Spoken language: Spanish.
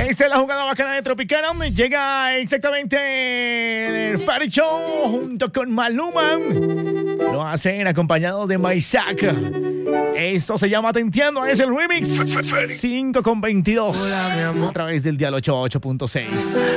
Esta es la jugada bacana de Tropicana. Llega exactamente el Fari Show junto con Maluma. Lo hacen acompañado de Maisak. Esto se llama Tenteando. Es el remix 5 con 22 a través del Dial 88.6.